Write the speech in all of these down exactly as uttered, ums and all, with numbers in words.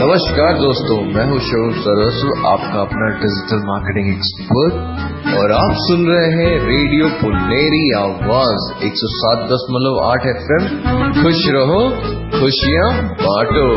नमस्कार दोस्तों, मैं हूँ शोभ सरसु, आपका अपना डिजिटल मार्केटिंग एक्सपर्ट, और आप सुन रहे हैं रेडियो पुनेरी आवाज एक सौ सात दशमलव आठ एफ एम। खुश रहो, खुशियाँ बांटो।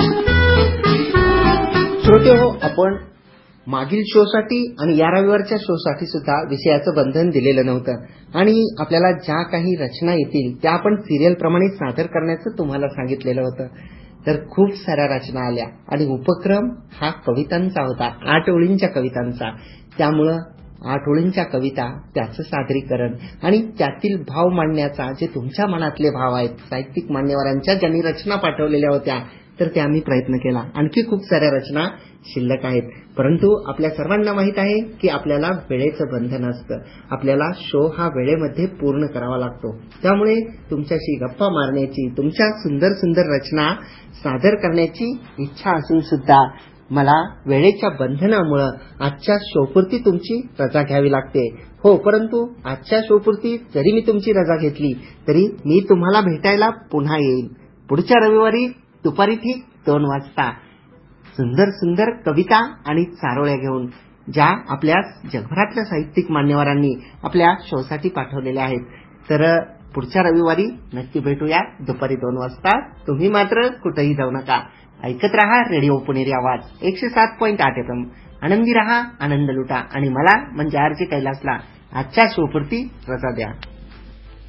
श्रोते हो, आपण मागील शो साठी आणि या रविवारच्या शो साठी सुद्धा विषयाचं बंधन दिलेलं नव्हतं आणि आपल्याला ज्या काही रचना येतील त्या आपण सिरियल प्रमाणे सादर करण्याचं तुम्हाला सांगितलेलं होतं. तर खूप साऱ्या रचना आल्या आणि उपक्रम हा कवितांचा होता, आठ ओळींच्या कवितांचा. त्यामुळं आठ ओळींच्या कविता, त्याचं सादरीकरण आणि त्यातील भाव मांडण्याचा, जे तुमच्या मनातले भाव आहेत, साहित्यिक मान्यवरांच्या ज्यांनी रचना पाठवलेल्या होत्या, तर त्या आम्ही प्रयत्न केला. आणखी खूप साऱ्या रचना शिल्लक आहेत, परंतु आपल्या सर्वांना माहित आहे की आपल्याला वेळेचं बंधन असतं. आपल्याला शो हा वेळेमध्ये पूर्ण करावा लागतो. त्यामुळे तुमच्याशी गप्पा मारण्याची, तुमच्या सुंदर सुंदर रचना सादर करण्याची इच्छा असून सुद्धा मला वेळेच्या बंधनामुळे आजच्या शोपुरती तुमची रजा घ्यावी लागते. हो, परंतु आजच्या शोपुरती जरी मी तुमची रजा घेतली तरी मी तुम्हाला भेटायला पुन्हा येईल पुढच्या रविवारी दुपारी ठीक दोन वाजता, सुंदर सुंदर कविता आणि चारोळ्या घेऊन, ज्या आपल्या जगभरातल्या साहित्यिक मान्यवरांनी आपल्या शोसाठी पाठवलेल्या आहेत. तर पुढच्या रविवारी नक्की भेटूया दुपारी दोन वाजता. तुम्ही मात्र कुठेही जाऊ नका, ऐकत रहा रेडिओ पुणेरी आवाज एकशे सात पॉईंट आठ एफ एम. आनंदी रहा, आनंद लुटा आणि मला म्हणजे आरजे कैलासला आजच्या शोपुरती रजा द्या.